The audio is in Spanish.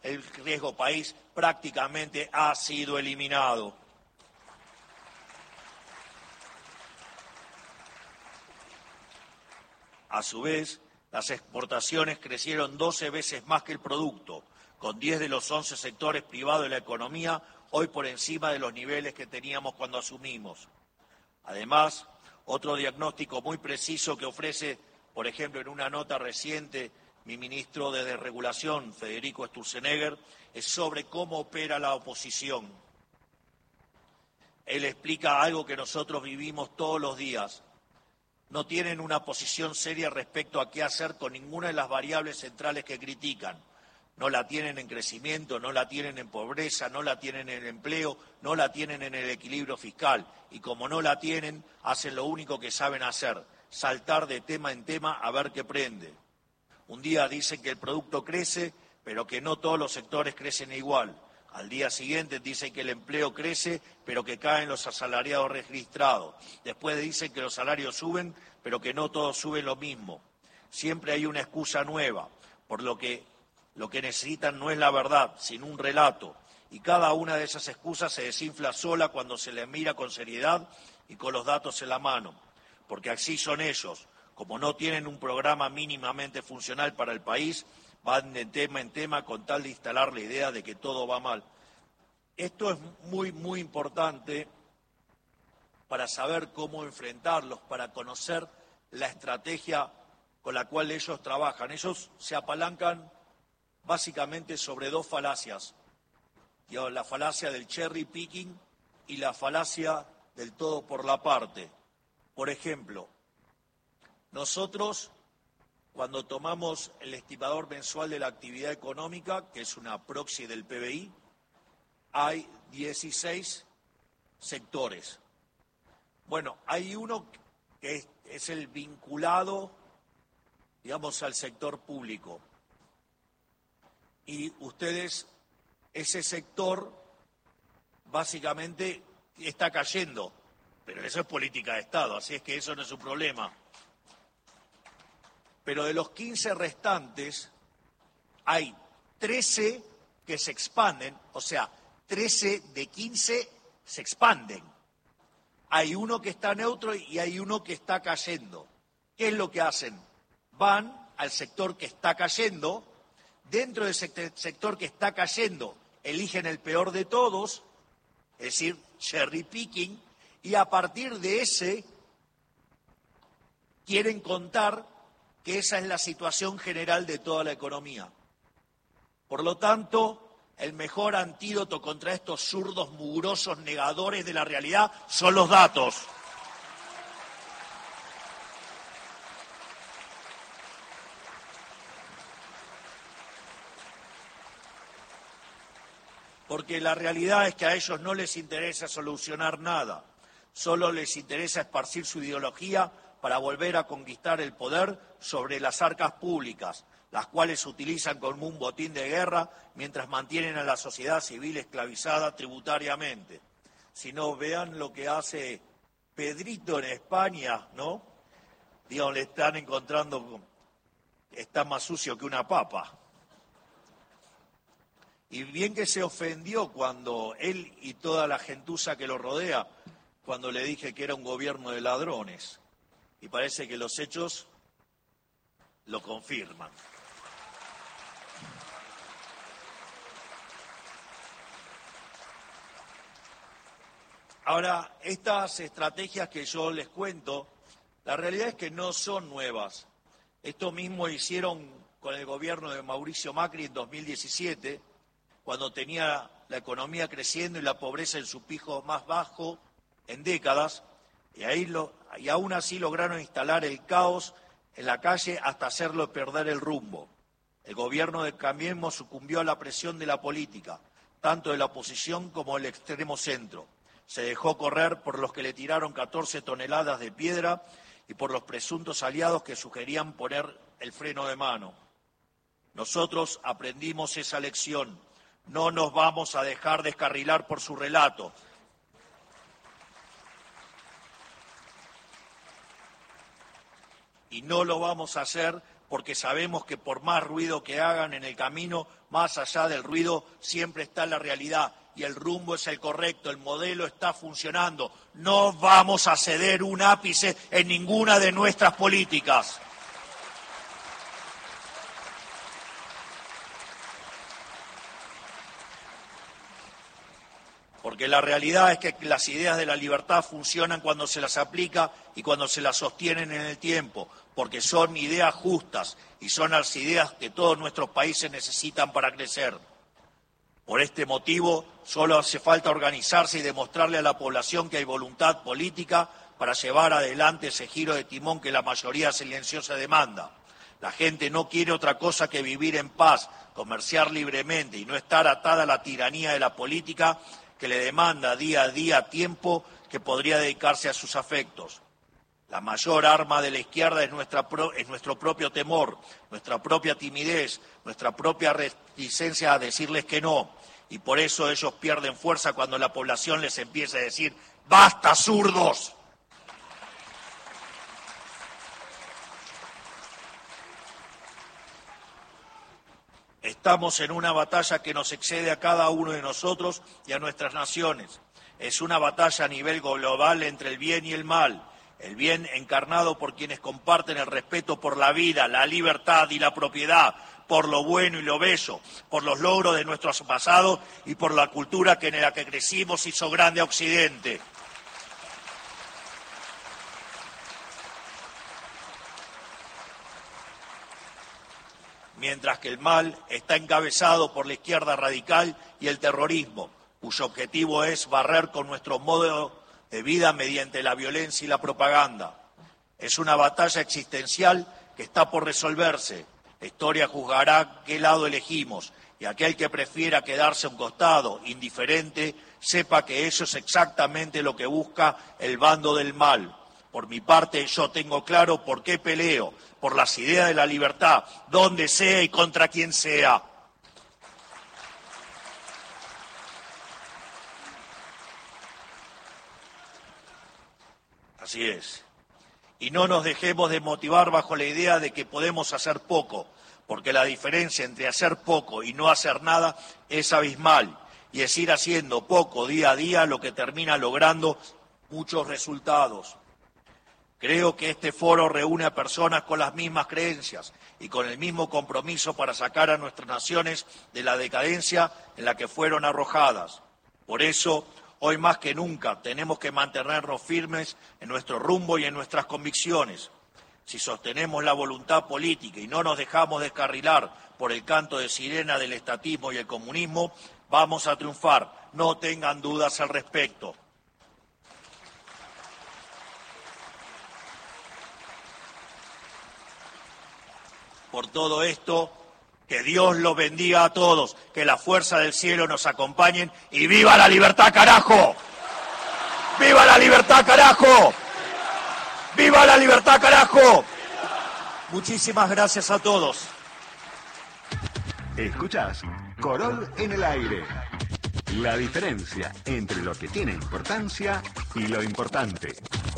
el riesgo país prácticamente ha sido eliminado. A su vez, las exportaciones crecieron 12 veces más que el producto, con 10 de los 11 sectores privados de la economía hoy por encima de los niveles que teníamos cuando asumimos. Además, otro diagnóstico muy preciso que ofrece, por ejemplo, en una nota reciente, mi ministro de Desregulación, Federico Sturzenegger, es sobre cómo opera la oposición. Él explica algo que nosotros vivimos todos los días. No tienen una posición seria respecto a qué hacer con ninguna de las variables centrales que critican. No la tienen en crecimiento, no la tienen en pobreza, no la tienen en empleo, no la tienen en el equilibrio fiscal. Y como no la tienen, hacen lo único que saben hacer, saltar de tema en tema a ver qué prende. Un día dicen que el producto crece, pero que no todos los sectores crecen igual. Al día siguiente dicen que el empleo crece, pero que caen los asalariados registrados. Después dicen que los salarios suben, pero que no todos suben lo mismo. Siempre hay una excusa nueva, por lo que necesitan no es la verdad, sino un relato. Y cada una de esas excusas se desinfla sola cuando se les mira con seriedad y con los datos en la mano. Porque así son ellos. Como no tienen un programa mínimamente funcional para el país, van de tema en tema con tal de instalar la idea de que todo va mal. Esto es muy, muy importante para saber cómo enfrentarlos, para conocer la estrategia con la cual ellos trabajan. Ellos se apalancan básicamente sobre dos falacias, la falacia del cherry picking y la falacia del todo por la parte. Por ejemplo, nosotros, cuando tomamos el estimador mensual de la actividad económica, que es una proxy del PBI, hay 16 sectores. Bueno, hay uno que es el vinculado, digamos, al sector público. Y ustedes, ese sector, básicamente está cayendo, pero eso es política de Estado, así es que eso no es un problema. Pero de los 15 restantes, hay 13 que se expanden, o sea, 13 de 15 se expanden. Hay uno que está neutro y hay uno que está cayendo. ¿Qué es lo que hacen? Van al sector que está cayendo, dentro de ese sector que está cayendo, eligen el peor de todos, es decir, cherry picking, y a partir de ese quieren contar que esa es la situación general de toda la economía. Por lo tanto, el mejor antídoto contra estos zurdos, mugrosos, negadores de la realidad son los datos. Porque la realidad es que a ellos no les interesa solucionar nada, solo les interesa esparcir su ideología para volver a conquistar el poder sobre las arcas públicas, las cuales utilizan como un botín de guerra mientras mantienen a la sociedad civil esclavizada tributariamente. Si no, vean lo que hace Pedrito en España, ¿no? Digo, le están encontrando, está más sucio que una papa. Y bien que se ofendió cuando él y toda la gentuza que lo rodea, cuando le dije que era un gobierno de ladrones. Y parece que los hechos lo confirman. Ahora, estas estrategias que yo les cuento, la realidad es que no son nuevas. Esto mismo hicieron con el gobierno de Mauricio Macri en 2017, cuando tenía la economía creciendo y la pobreza en su pico más bajo en décadas, y aún así lograron instalar el caos en la calle hasta hacerlo perder el rumbo. El gobierno de Cambiemos sucumbió a la presión de la política, tanto de la oposición como del extremo centro. Se dejó correr por los que le tiraron 14 toneladas de piedra y por los presuntos aliados que sugerían poner el freno de mano. Nosotros aprendimos esa lección. No nos vamos a dejar descarrilar por su relato. Y no lo vamos a hacer porque sabemos que por más ruido que hagan en el camino, más allá del ruido siempre está la realidad y el rumbo es el correcto, el modelo está funcionando. No vamos a ceder un ápice en ninguna de nuestras políticas. Porque la realidad es que las ideas de la libertad funcionan cuando se las aplica y cuando se las sostienen en el tiempo, porque son ideas justas y son las ideas que todos nuestros países necesitan para crecer. Por este motivo, solo hace falta organizarse y demostrarle a la población que hay voluntad política para llevar adelante ese giro de timón que la mayoría silenciosa demanda. La gente no quiere otra cosa que vivir en paz, comerciar libremente y no estar atada a la tiranía de la política que le demanda día a día tiempo que podría dedicarse a sus afectos. La mayor arma de la izquierda es nuestro propio temor, nuestra propia timidez, nuestra propia reticencia a decirles que no. Y por eso ellos pierden fuerza cuando la población les empieza a decir ¡basta, zurdos! Estamos en una batalla que nos excede a cada uno de nosotros y a nuestras naciones. Es una batalla a nivel global entre el bien y el mal. El bien encarnado por quienes comparten el respeto por la vida, la libertad y la propiedad, por lo bueno y lo bello, por los logros de nuestro pasado y por la cultura que en la que crecimos hizo grande a Occidente. Mientras que el mal está encabezado por la izquierda radical y el terrorismo, cuyo objetivo es barrer con nuestro modo de vida mediante la violencia y la propaganda. Es una batalla existencial que está por resolverse. La historia juzgará qué lado elegimos y aquel que prefiera quedarse a un costado, indiferente, sepa que eso es exactamente lo que busca el bando del mal. Por mi parte, yo tengo claro por qué peleo, por las ideas de la libertad, donde sea y contra quien sea. Así es. Y no nos dejemos de motivar bajo la idea de que podemos hacer poco, porque la diferencia entre hacer poco y no hacer nada es abismal, y es ir haciendo poco día a día lo que termina logrando muchos resultados. Creo que este foro reúne a personas con las mismas creencias y con el mismo compromiso para sacar a nuestras naciones de la decadencia en la que fueron arrojadas. Por eso, hoy más que nunca, tenemos que mantenernos firmes en nuestro rumbo y en nuestras convicciones. Si sostenemos la voluntad política y no nos dejamos descarrilar por el canto de sirena del estatismo y el comunismo, vamos a triunfar. No tengan dudas al respecto. Por todo esto, que Dios los bendiga a todos, que la fuerza del cielo nos acompañen y ¡viva la libertad, carajo! ¡Viva la libertad, carajo! ¡Viva la libertad, carajo! Muchísimas gracias a todos. Escuchás Corol en el aire. La diferencia entre lo que tiene importancia y lo importante.